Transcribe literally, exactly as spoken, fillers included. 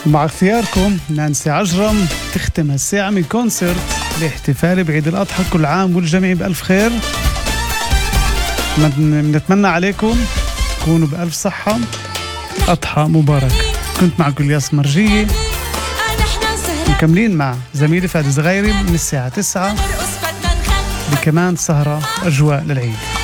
ومع اختياركم نانسي عجرم تختم هالساعة من كونسرت لاحتفال بعيد الأضحى. كل عام والجميع بألف خير. بنتمنى عليكم تكونوا بألف صحة. أضحى مبارك. كنت معكم الياس مرجية، مكملين مع زميلي فادي زغيري من الساعة تسعة بكمان سهرة أجواء للعيد.